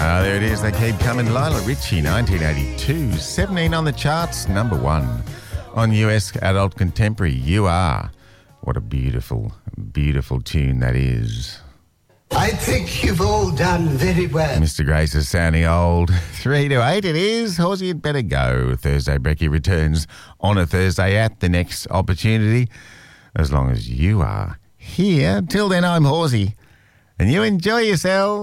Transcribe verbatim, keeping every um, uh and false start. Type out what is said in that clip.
Ah, there it is. They keep coming. Lila Richie, nineteen eighty-two, seventeen on the charts, number one on U S Adult Contemporary. You Are. What a beautiful, beautiful tune that is. I think you've all done very well. Mister Grace is sounding old. Three to eight it is. Horsey, you'd better go. Thursday Brekkie returns on a Thursday at the next opportunity, as long as you are here. Till then, I'm Horsey, and you enjoy yourself.